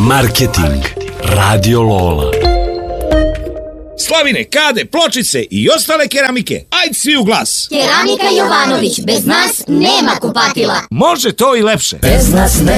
Marketing. Radio Lola. Slavine, kade, pločice i ostale keramike. Ajde svi u glas. Keramika Jovanović, bez nas nema kupatila. Može to i lepše. Bez nas